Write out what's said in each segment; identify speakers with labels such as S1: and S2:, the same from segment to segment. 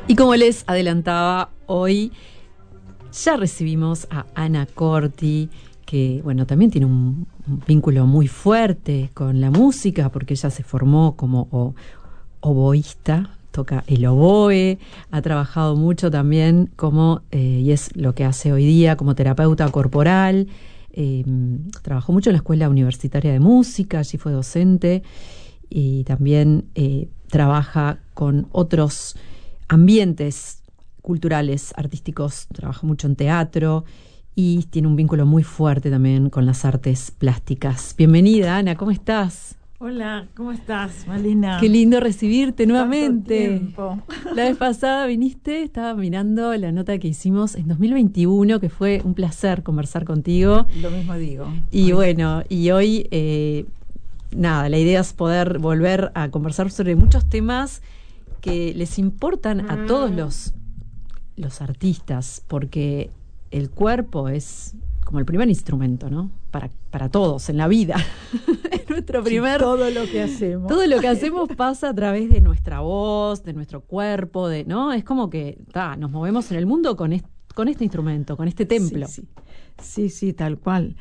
S1: Y como les adelantaba, hoy ya recibimos a Ana Corti, que bueno, también tiene un vínculo muy fuerte con la música, porque ella se formó como oboísta, toca el oboe, ha trabajado mucho también como, y es lo que hace hoy día, como terapeuta corporal. Trabajó mucho en la Escuela Universitaria de Música, allí fue docente, y también trabaja con otros ambientes culturales, artísticos, trabaja mucho en teatro y tiene un vínculo muy fuerte también con las artes plásticas. Bienvenida, Ana, ¿cómo estás?
S2: Hola, ¿cómo estás, Malena?
S1: Qué lindo recibirte nuevamente.
S2: ¿Cuánto tiempo?
S1: La vez pasada viniste, estaba mirando la nota que hicimos en 2021, que fue un placer conversar contigo.
S2: Lo mismo digo.
S1: Y bueno, y hoy, nada, la idea es poder volver a conversar sobre muchos temas que les importan a todos los artistas, porque el cuerpo es como el primer instrumento, ¿no? Para todos en la vida. Es nuestro primer...
S2: Sí, todo lo que hacemos.
S1: Todo lo que hacemos pasa a través de nuestra voz, de nuestro cuerpo, ¿no? Es como que nos movemos en el mundo con este instrumento, con este templo.
S2: Sí, tal cual.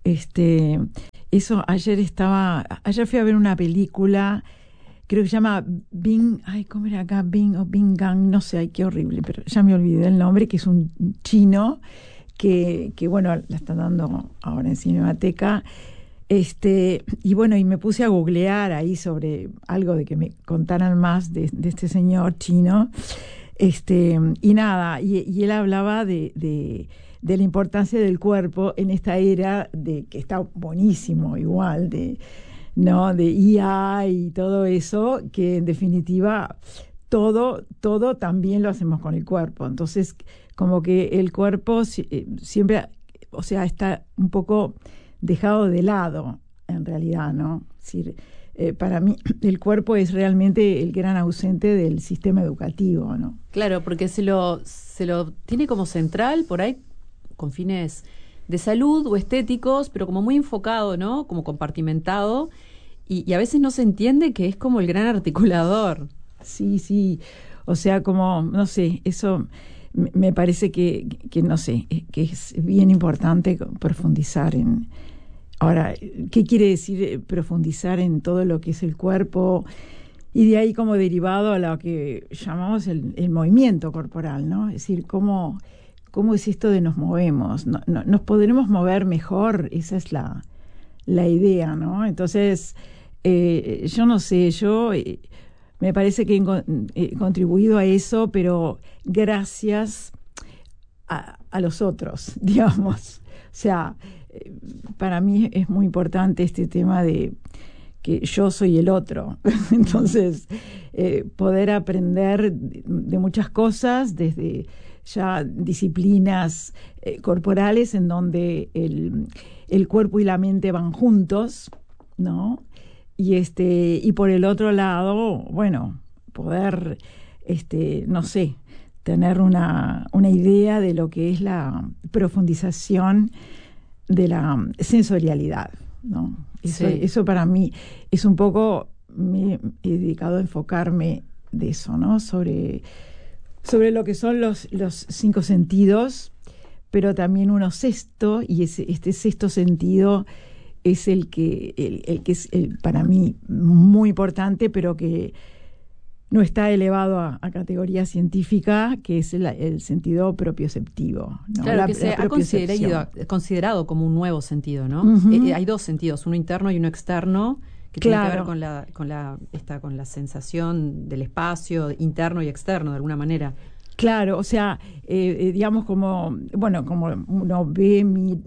S2: Eso, ayer fui a ver una película, creo que se llama Bing, ¿cómo era acá? Bing o Bing Gang, no sé, qué horrible, pero ya me olvidé el nombre, que es un chino que bueno, la están dando ahora en Cinemateca. Y bueno, y me puse a googlear ahí sobre algo de que me contaran más de este señor chino. Y nada, y él hablaba de la importancia del cuerpo en esta era de que está buenísimo igual, de IA y todo eso, que en definitiva todo también lo hacemos con el cuerpo. Entonces, como que el cuerpo siempre, o sea, está un poco dejado de lado, en realidad, ¿no? Es decir, para mí el cuerpo es realmente el gran ausente del sistema educativo, ¿no?
S1: Claro, porque se lo tiene como central por ahí con fines de salud o estéticos, pero como muy enfocado, ¿no? Como compartimentado, y a veces no se entiende que es como el gran articulador.
S2: Sí, o sea, como, no sé, eso me parece que no sé, que es bien importante profundizar en... Ahora, ¿qué quiere decir profundizar en todo lo que es el cuerpo? Y de ahí como derivado a lo que llamamos el movimiento corporal, ¿no? Es decir, ¿cómo es esto de nos movemos? ¿Nos podremos mover mejor? Esa es la idea, ¿no? Entonces, yo no sé, me parece que he contribuido a eso, pero gracias a los otros, digamos. O sea, para mí es muy importante este tema de que yo soy el otro. Entonces, poder aprender de muchas cosas, desde ya disciplinas corporales en donde el cuerpo y la mente van juntos, ¿no? Y por el otro lado, bueno, poder, no sé, tener una idea de lo que es la profundización de la sensorialidad, ¿no? Eso para mí es un poco, me he dedicado a enfocarme de eso, ¿no? Sobre lo que son los 5 sentidos, pero también uno sexto, y este sexto sentido es el que es para mí muy importante, pero que no está elevado a categoría científica, que es el sentido propioceptivo, ¿no?
S1: Claro, que se ha considerado como un nuevo sentido, ¿no?
S2: Uh-huh.
S1: Hay 2 sentidos, uno interno y uno externo, que tiene que ver con la sensación del espacio interno y externo, de alguna manera.
S2: Claro, o sea, digamos como uno ve,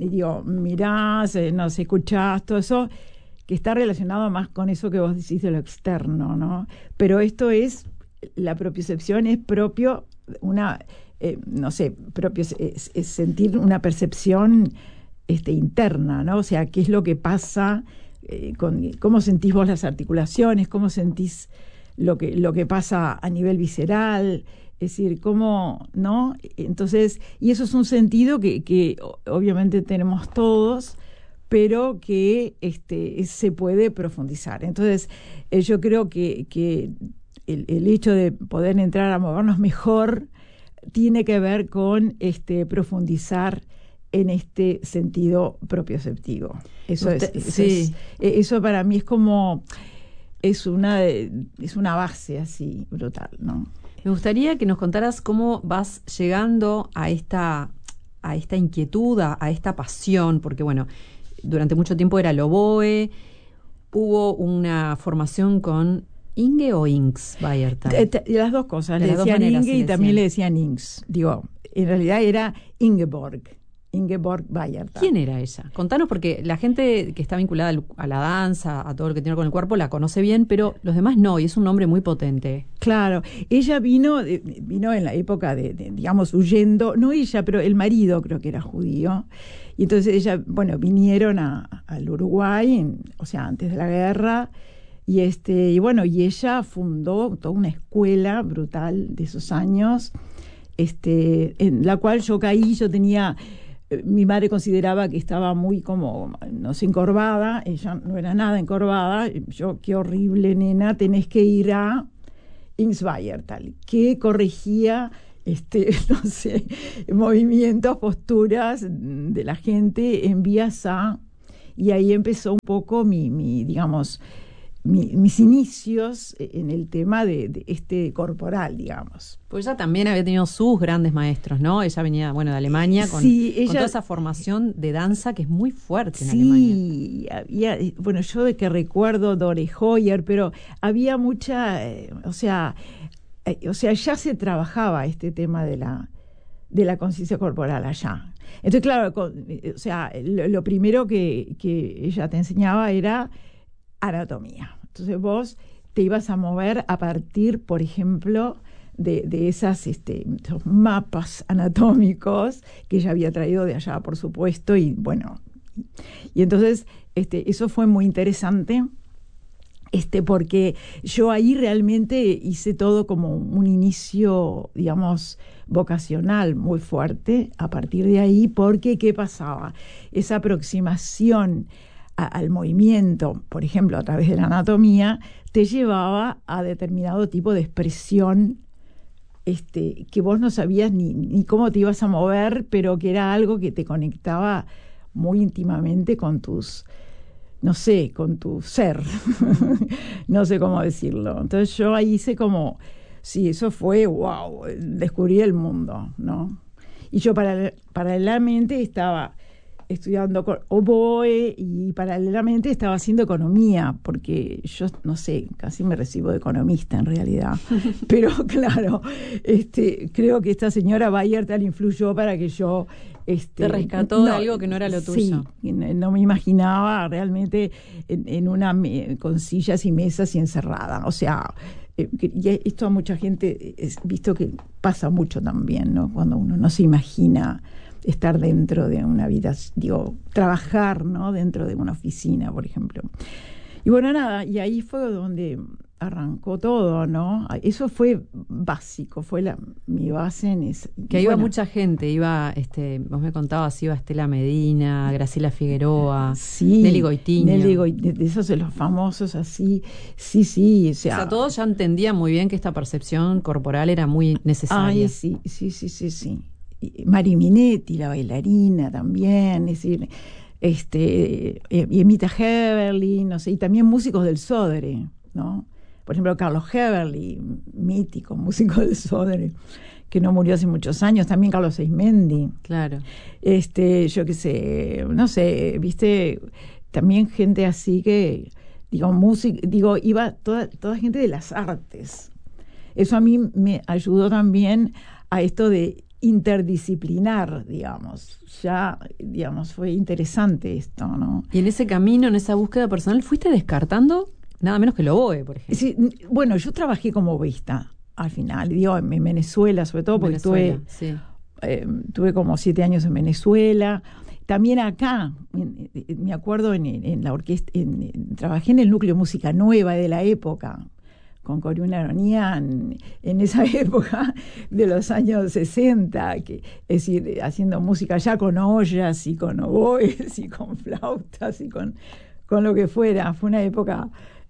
S2: mirás, no sé, escuchás, todo eso, que está relacionado más con eso que vos decís de lo externo, ¿no? Pero esto es, la propiocepción es propio, es sentir una percepción interna, ¿no? O sea, qué es lo que pasa, cómo sentís vos las articulaciones, cómo sentís lo que pasa a nivel visceral, es decir, cómo, ¿no? Entonces, y eso es un sentido que obviamente tenemos todos, pero que se puede profundizar. Entonces, yo creo que el hecho de poder entrar a movernos mejor tiene que ver con profundizar en este sentido propioceptivo. Eso para mí es como es una base así brutal, ¿no?
S1: Me gustaría que nos contaras cómo vas llegando a esta inquietud, a esta pasión, porque bueno, durante mucho tiempo era el oboe, hubo una formación con Inge o Ings Bayertal.
S2: Las dos cosas, le decían Inge y también le decían Ings. Digo, en realidad era Ingeborg Bayertal.
S1: ¿Quién era ella? Contanos, porque la gente que está vinculada a la danza, a todo lo que tiene con el cuerpo, la conoce bien, pero los demás no, y es un nombre muy potente.
S2: Claro, ella vino en la época digamos, huyendo, no ella, pero el marido creo que era judío, y entonces ella, bueno, vinieron al Uruguay, o sea, antes de la guerra, y bueno, y ella fundó toda una escuela brutal de esos años, en la cual yo caí, mi madre consideraba que estaba muy como, no sé, encorvada, ella no era nada encorvada, yo, qué horrible, nena, tenés que ir a Ings Bayertal, que corregía, no sé, movimientos, posturas de la gente en vías A, y ahí empezó un poco digamos, mis inicios en el tema de corporal, digamos.
S1: Pues ella también había tenido sus grandes maestros, ¿no? Ella venía, bueno, de Alemania con toda esa formación de danza que es muy fuerte en Alemania.
S2: Sí, bueno, yo de que recuerdo Dore Hoyer, pero había mucha, o sea, ya se trabajaba este tema de la conciencia corporal allá. Entonces, claro, o sea, lo primero que ella te enseñaba era anatomía. Entonces vos te ibas a mover a partir, por ejemplo, de esos mapas anatómicos que ella había traído de allá, por supuesto, y bueno, y entonces eso fue muy interesante, porque yo ahí realmente hice todo como un inicio, digamos, vocacional muy fuerte a partir de ahí, porque ¿qué pasaba? Esa aproximación al movimiento, por ejemplo, a través de la anatomía, te llevaba a determinado tipo de expresión que vos no sabías ni cómo te ibas a mover, pero que era algo que te conectaba muy íntimamente con no sé, con tu ser. No sé cómo decirlo. Entonces yo ahí hice como, sí, eso fue, wow, descubrí el mundo, ¿no? Y yo paralelamente estaba estudiando oboe y paralelamente estaba haciendo economía, porque yo, no sé, casi me recibo de economista en realidad. Pero claro, creo que esta señora Bayertal influyó para que yo...
S1: Te rescató de algo que no era lo tuyo.
S2: Sí, no me imaginaba realmente con sillas y mesas y encerrada. O sea, y esto a mucha gente, visto que pasa mucho también, ¿no? Cuando uno no se imagina estar dentro de una vida, digo, trabajar, ¿no? Dentro de una oficina, por ejemplo. Y bueno, nada, y ahí fue donde arrancó todo, ¿no? Eso fue básico, fue mi base en eso.
S1: Que iba mucha gente, vos me contabas, iba Estela Medina, Graciela Figueroa,
S2: sí,
S1: Nelly Goitiño.
S2: De esos de los famosos así, sí. O sea,
S1: todos ya entendían muy bien que esta percepción corporal era muy necesaria.
S2: Ay, sí. Y Mari Minetti, la bailarina también, es decir, y Emita Heberly, no sé, y también músicos del Sodre, ¿no? Por ejemplo, Carlos Heberly, mítico músico del Sodre, que no murió hace muchos años, también Carlos Seismendi.
S1: Claro.
S2: Yo qué sé, no sé, viste, también gente así que, iba toda gente de las artes. Eso a mí me ayudó también a esto de interdisciplinar, digamos. Ya, digamos, fue interesante esto, ¿no?
S1: Y en ese camino, en esa búsqueda personal, ¿fuiste descartando nada menos que el oboe, por ejemplo?
S2: Sí, bueno, yo trabajé como oboísta al final, en Venezuela, sobre todo porque tuve como 7 años en Venezuela. También acá, me acuerdo en la orquesta, trabajé en el núcleo Música Nueva de la época, con Coriuna Aronian, en esa época de los años 60, es decir, haciendo música ya con ollas y con oboes y con flautas y con lo que fuera. Fue una época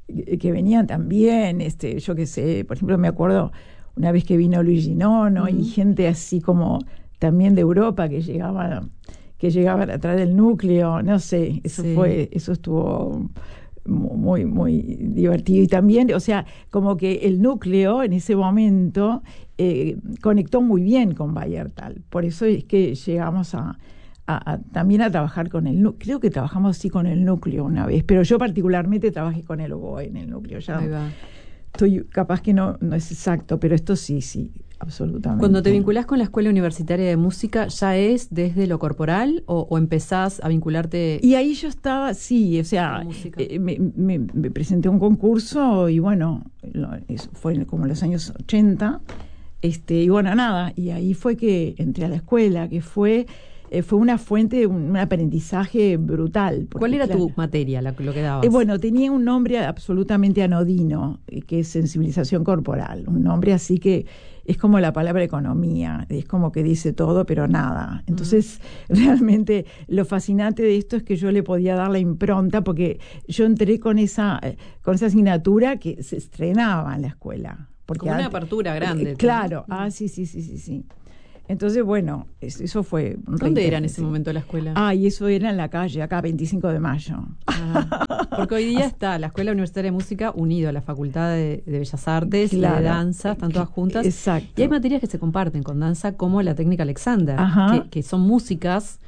S2: que venían también, yo qué sé, por ejemplo, me acuerdo una vez que vino Luigi Nono y gente así como también de Europa que llegaban atrás del núcleo, no sé, eso estuvo muy, muy divertido. Y también, o sea, como que el núcleo en ese momento conectó muy bien con Bayertal. Por eso es que llegamos también a trabajar con el núcleo. Creo que trabajamos sí con el núcleo una vez, pero yo particularmente trabajé con el oboe en el núcleo. Ya estoy capaz que no es exacto, pero esto sí, absolutamente.
S1: Cuando te vinculás con la Escuela Universitaria de Música, ¿ya es desde lo corporal o empezás a vincularte?
S2: Y ahí yo estaba, sí, o sea, me presenté a un concurso y bueno, eso fue como en los años 80, y bueno, nada, y ahí fue que entré a la escuela, que fue una fuente, un aprendizaje brutal. Porque,
S1: ¿cuál era tu materia, lo que dabas?
S2: Bueno, tenía un nombre absolutamente anodino, que es sensibilización corporal, un nombre así que es como la palabra economía, es como que dice todo, pero nada. Entonces, realmente lo fascinante de esto es que yo le podía dar la impronta, porque yo entré con esa asignatura que se estrenaba en la escuela. Porque
S1: como una apertura grande.
S2: Claro, sí. Entonces, bueno, eso fue...
S1: ¿Dónde era en ese momento la escuela?
S2: Y eso era en la calle, acá, 25 de mayo.
S1: Porque hoy día está la Escuela Universitaria de Música unido a la Facultad de Bellas Artes,
S2: claro,
S1: de Danza, están todas juntas.
S2: Exacto.
S1: Y hay materias que se comparten con danza, como la técnica Alexander, que son músicas,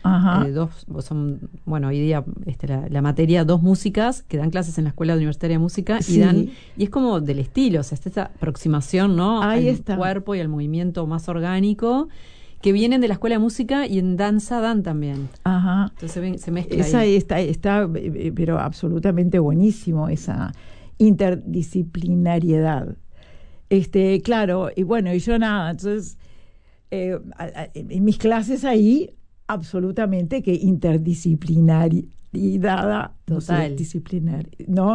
S1: hoy día la materia, 2 músicas que dan clases en la Escuela Universitaria de Música y es como del estilo, o sea, esta aproximación, ¿no? Al cuerpo y al movimiento más orgánico, que vienen de la Escuela de Música y en danza dan también. Entonces se mezcla ahí.
S2: Está, pero absolutamente buenísimo esa interdisciplinariedad. Claro, y bueno, y yo nada, entonces en mis clases ahí absolutamente que interdisciplinaria y dada
S1: total
S2: disciplinar, ¿no?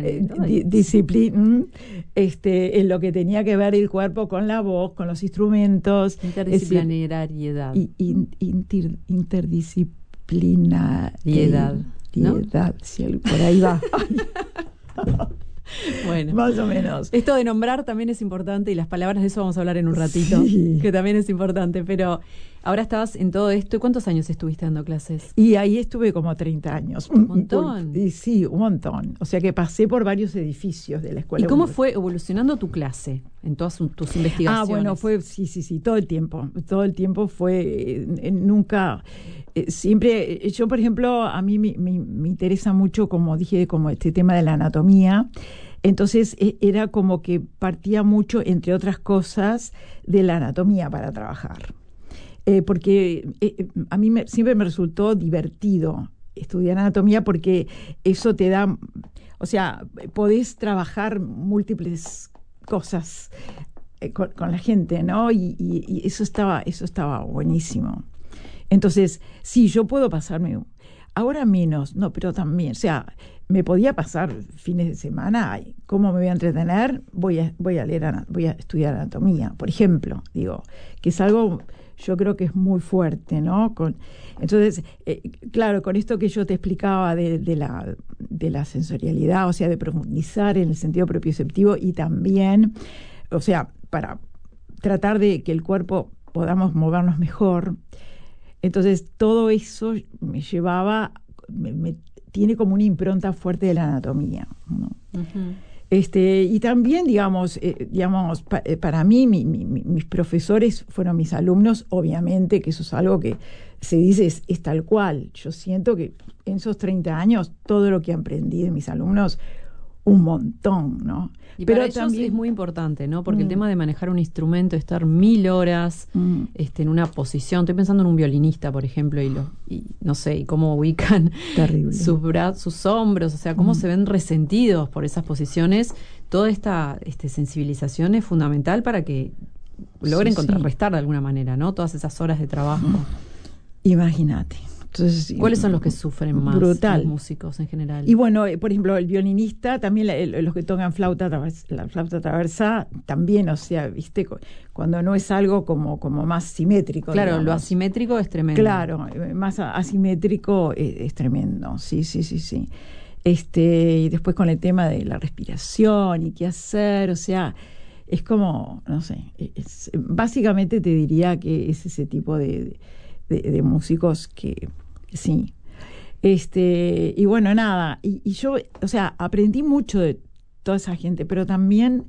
S1: Disciplina,
S2: en lo que tenía que ver el cuerpo con la voz, con los instrumentos,
S1: interdisciplinariedad,
S2: interdisciplinariedad, ¿no? Sí, por ahí va.
S1: Bueno,
S2: más o menos.
S1: Esto de nombrar también es importante y las palabras, de eso vamos a hablar en un ratito, que también es importante, pero ahora estabas en todo esto. ¿Y cuántos años estuviste dando clases?
S2: Y ahí estuve como 30 años.
S1: ¿Un montón?
S2: Sí, un montón. O sea que pasé por varios edificios de la escuela.
S1: ¿Y cómo fue evolucionando tu clase en todas tus investigaciones?
S2: Bueno, fue, sí, todo el tiempo. Todo el tiempo fue, nunca... siempre, yo por ejemplo, a mí me interesa mucho, como dije, como este tema de la anatomía. Entonces era como que partía mucho, entre otras cosas, de la anatomía para trabajar. Porque a mí siempre me resultó divertido estudiar anatomía, porque eso te da, o sea, podés trabajar múltiples cosas con la gente, ¿no? Y eso estaba buenísimo. Entonces, sí, yo puedo pasarme, ahora menos, no, pero también, o sea, me podía pasar fines de semana, ¿cómo me voy a entretener? Voy a estudiar anatomía, por ejemplo, digo, que es algo, yo creo que es muy fuerte, ¿no? Entonces, claro, con esto que yo te explicaba de la sensorialidad, o sea, de profundizar en el sentido propioceptivo y también, o sea, para tratar de que el cuerpo podamos movernos mejor. Entonces, todo eso me llevaba, tiene como una impronta fuerte de la anatomía, ¿no? Y también, digamos, para mí, mis profesores fueron mis alumnos, obviamente, que eso es algo que se dice, es tal cual. Yo siento que en esos 30 años, todo lo que aprendí de mis alumnos, un montón, ¿no?
S1: Y pero para ellos también es muy importante, ¿no? Porque el tema de manejar un instrumento, estar 1000 horas en una posición, estoy pensando en un violinista, por ejemplo, y no sé, y cómo ubican sus hombros, o sea, cómo se ven resentidos por esas posiciones. Toda esta sensibilización es fundamental para que logren contrarrestar de alguna manera, ¿no? Todas esas horas de trabajo.
S2: Imagínate. Entonces,
S1: ¿cuáles son los que sufren más?
S2: Brutal.
S1: Los músicos en general.
S2: Y bueno, por ejemplo, el violinista, también los que tocan la flauta traversa, también, o sea, viste, cuando no es algo como más simétrico.
S1: Claro,
S2: digamos.
S1: Lo asimétrico es tremendo.
S2: Claro, más asimétrico es tremendo, sí. Y después con el tema de la respiración y qué hacer, o sea, es como, no sé, básicamente te diría que es ese tipo de músicos que sí. Y bueno, nada, y yo, o sea, aprendí mucho de toda esa gente, pero también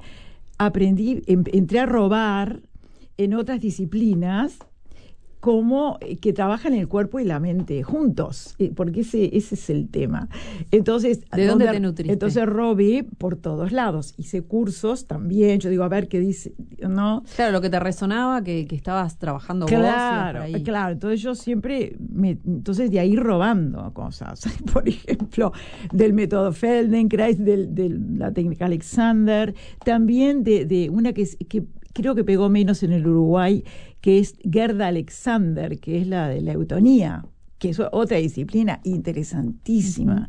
S2: entré a robar en otras disciplinas como que trabajan el cuerpo y la mente juntos, porque ese es el tema. Entonces,
S1: ¿de dónde te nutriste?
S2: Entonces robé por todos lados, hice cursos también, yo digo, a ver qué dice, ¿no?
S1: Claro, lo que te resonaba, que estabas trabajando vos.
S2: Claro, entonces yo siempre, entonces de ahí robando cosas, por ejemplo, del método Feldenkrais, de la técnica Alexander, también de una que creo que pegó menos en el Uruguay, que es Gerda Alexander, que es la de la eutonía, que es otra disciplina interesantísima.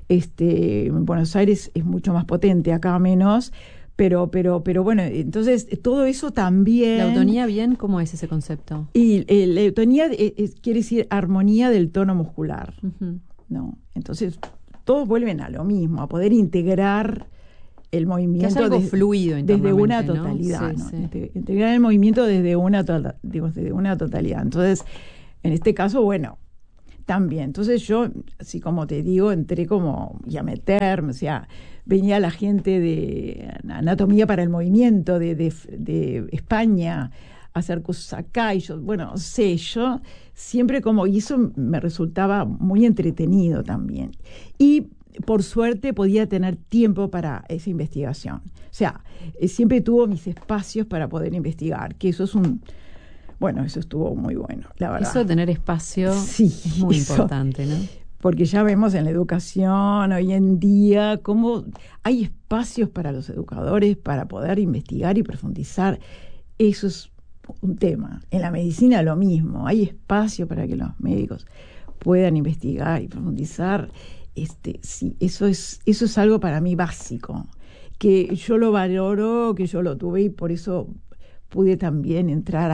S2: En Buenos Aires es mucho más potente, acá menos, pero bueno, entonces todo eso también.
S1: ¿La eutonía bien? ¿Cómo es ese concepto?
S2: Y la eutonía quiere decir armonía del tono muscular, ¿no? Entonces todos vuelven a lo mismo, a poder integrar el movimiento
S1: algo fluido
S2: desde una
S1: ¿no?
S2: totalidad,
S1: Sí,
S2: ¿no?
S1: sí.
S2: Integrar el movimiento desde una totalidad. Entonces, en este caso, bueno, también. Entonces yo, así como te digo, entré como y a meterme, o sea, venía la gente de Anatomía para el Movimiento de España a hacer cosas acá, y yo, bueno, no sé, yo siempre como, y eso me resultaba muy entretenido también. Y por suerte podía tener tiempo para esa investigación. O sea, siempre tuvo mis espacios para poder investigar, que eso es bueno, eso estuvo muy bueno, la verdad.
S1: Eso de tener espacio es muy importante, ¿no?
S2: Porque ya vemos en la educación hoy en día cómo hay espacios para los educadores para poder investigar y profundizar. Eso es un tema. En la medicina lo mismo. Hay espacio para que los médicos puedan investigar y profundizar. Sí, eso es algo para mí básico, que yo lo valoro, que yo lo tuve y por eso pude también entrar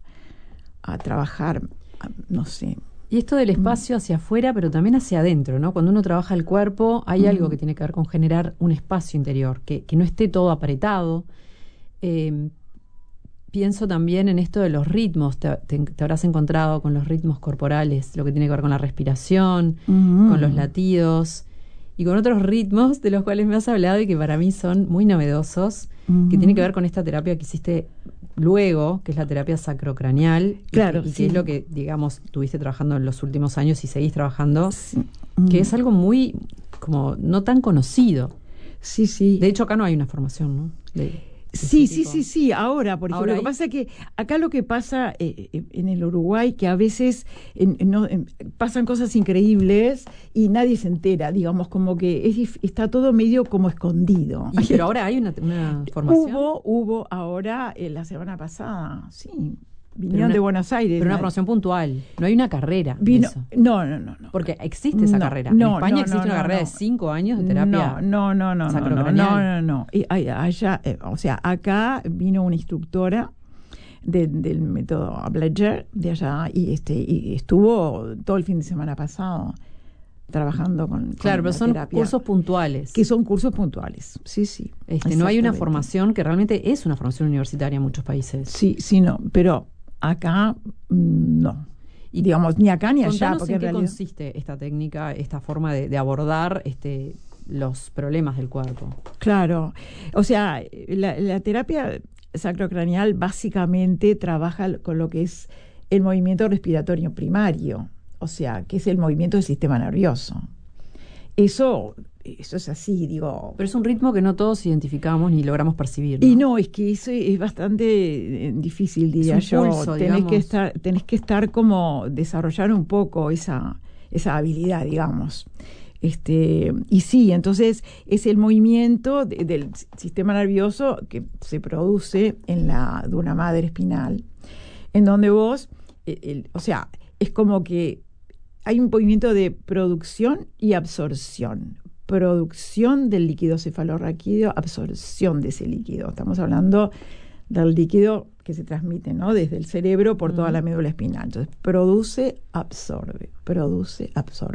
S2: a trabajar, no sé.
S1: Y esto del espacio hacia afuera, pero también hacia adentro, ¿no? Cuando uno trabaja el cuerpo, hay algo que tiene que ver con generar un espacio interior, que no esté todo apretado. Pienso también en esto de los ritmos. Te habrás encontrado con los ritmos corporales, lo que tiene que ver con la respiración, con los latidos y con otros ritmos de los cuales me has hablado y que para mí son muy novedosos, que tiene que ver con esta terapia que hiciste luego, que es la terapia sacrocraneal,
S2: claro,
S1: y que es lo que, digamos, estuviste trabajando en los últimos años y seguís trabajando, que es algo muy, como, no tan conocido.
S2: Sí, sí.
S1: De hecho, acá no hay una formación, ¿no?
S2: Sí, ahora, por ejemplo. Lo que pasa es que acá lo que pasa en el Uruguay, que a veces pasan cosas increíbles y nadie se entera, digamos, como que está todo medio como escondido.
S1: Pero ahora hay una formación.
S2: Hubo ahora, la semana pasada, sí. Vinieron de Buenos Aires.
S1: Pero una formación puntual. No hay una carrera.
S2: No.
S1: Porque existe esa carrera. En España existe una carrera de 5 años de terapia.
S2: No. Allá, o sea, acá vino una instructora del método Bledger de allá y estuvo todo el fin de semana pasado trabajando con
S1: claro, pero son terapia, cursos puntuales.
S2: Que son cursos puntuales, sí.
S1: No hay una formación que realmente es una formación universitaria en muchos países.
S2: Sí, no, pero acá no. Y digamos, ni acá ni allá.
S1: Porque ¿en qué consiste esta técnica, esta forma de abordar los problemas del cuerpo?
S2: Claro, o sea, la terapia sacrocraneal básicamente trabaja con lo que es el movimiento respiratorio primario, o sea, que es el movimiento del sistema nervioso. Eso es así, digo.
S1: Pero es un ritmo que no todos identificamos ni logramos percibir, ¿no?
S2: Y no, es que eso es bastante difícil, diría yo.
S1: Pulso,
S2: tenés que estar como desarrollar un poco esa habilidad, digamos. Y sí, entonces es el movimiento del sistema nervioso que se produce en la duna madre espinal, en donde vos, o sea, es como que hay un movimiento de producción y absorción. Producción del líquido cefalorraquídeo, absorción de ese líquido. Estamos hablando del líquido que se transmite, ¿no? Desde el cerebro por toda la médula espinal. Entonces, produce, absorbe.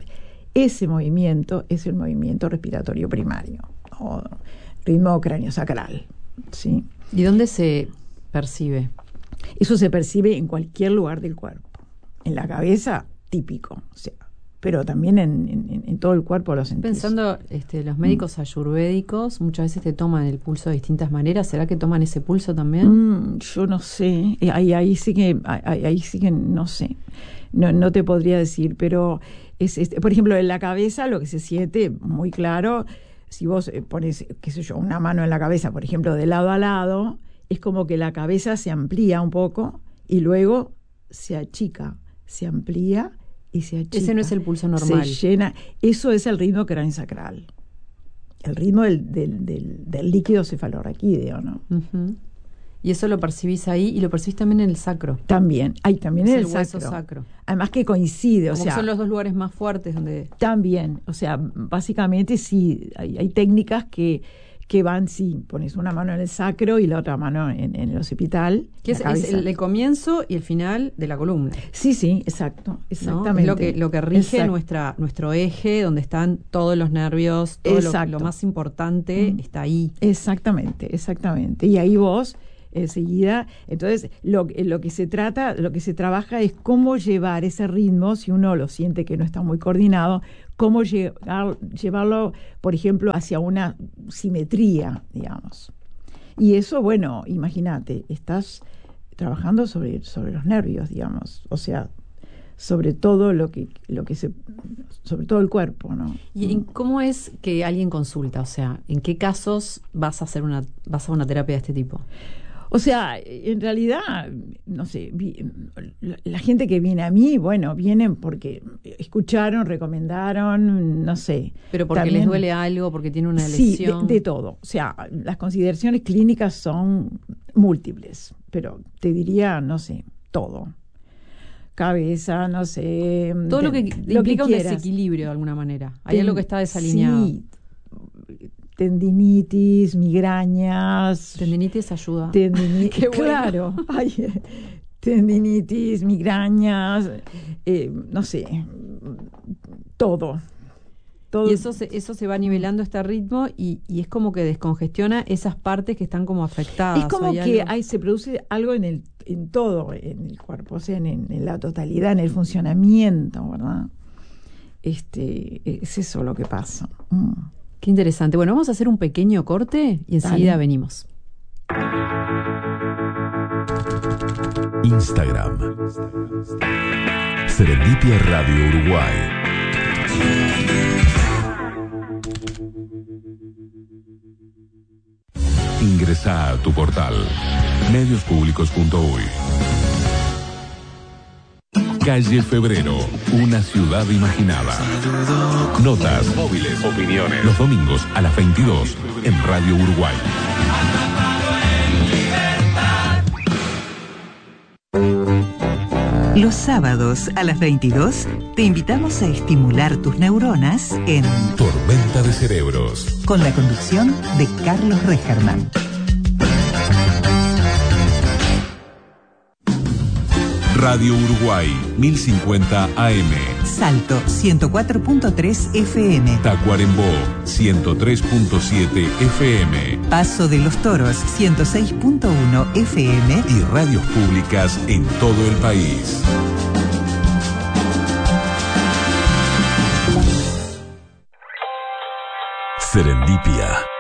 S2: ese movimiento es el movimiento respiratorio primario, o ritmo craneosacral, ¿sí?
S1: ¿Y dónde se percibe?
S2: Eso se percibe en cualquier lugar del cuerpo. En la cabeza, típico, o sea, pero también en todo el cuerpo lo sentís.
S1: Pensando, los médicos ayurvédicos muchas veces te toman el pulso de distintas maneras. ¿Será que toman ese pulso también?
S2: Yo no sé. Ahí sí que no sé. No te podría decir, pero por ejemplo, en la cabeza lo que se siente muy claro, si vos pones, qué sé yo, una mano en la cabeza, por ejemplo, de lado a lado, es como que la cabeza se amplía un poco y luego se achica, se amplía y se achica.
S1: Ese no es el pulso normal.
S2: Se llena. Eso es el ritmo craneosacral. El ritmo del líquido cefalorraquídeo, ¿no?
S1: Uh-huh. Y eso lo percibís ahí y lo percibís también en el sacro.
S2: También en el
S1: hueso sacro.
S2: Además que coincide,
S1: Como que son los dos lugares más fuertes donde...
S2: También, o sea, básicamente sí, hay técnicas que van, sí, pones una mano en el sacro y la otra mano en el occipital.
S1: Que es el comienzo y el final de la columna.
S2: Sí, exactamente.
S1: ¿No? Es lo que rige nuestro eje, donde están todos los nervios, todo lo más importante está ahí.
S2: Exactamente. Y ahí vos, enseguida, entonces lo que se trabaja es cómo llevar ese ritmo, si uno lo siente que no está muy coordinado, cómo llevarlo, por ejemplo, hacia una simetría, digamos. Y eso, bueno, imagínate, estás trabajando sobre los nervios, digamos, o sea, sobre todo sobre todo el cuerpo, ¿no?
S1: ¿Y cómo es que alguien consulta? O sea, ¿en qué casos vas a una terapia de este tipo?
S2: O sea, en realidad, no sé, la gente que viene a mí, bueno, vienen porque escucharon, recomendaron, no sé.
S1: Pero porque también les duele algo, porque tiene una lesión.
S2: Sí, de todo. O sea, las consideraciones clínicas son múltiples, pero te diría, no sé, todo. Cabeza, no sé.
S1: Todo lo que implica un desequilibrio de alguna manera. Hay algo que está desalineado.
S2: Sí. Tendinitis, migrañas.
S1: Tendinitis ayuda.
S2: Qué bueno. Claro. Tendinitis, migrañas, no sé, todo.
S1: Y eso se va nivelando este ritmo y es como que descongestiona esas partes que están como afectadas.
S2: Es como que se produce algo en todo en el cuerpo, o sea, en la totalidad, en el funcionamiento, ¿verdad? Es eso lo que pasa.
S1: Qué interesante. Bueno, vamos a hacer un pequeño corte y enseguida venimos.
S3: Instagram. Serendipia Radio Uruguay. Ingresa a tu portal mediospublicos.uy. Calle Febrero, una ciudad imaginada. Notas, móviles, opiniones. Los domingos a las 22 en Radio Uruguay.
S4: Los sábados a las 22 te invitamos a estimular tus neuronas en
S3: Tormenta de Cerebros,
S4: con la conducción de Carlos Regerman.
S3: Radio Uruguay, 1050 AM.
S4: Salto, 104.3 FM.
S3: Tacuarembó, 103.7 FM.
S4: Paso de los Toros, 106.1 FM.
S3: Y radios públicas en todo el país. Serendipia.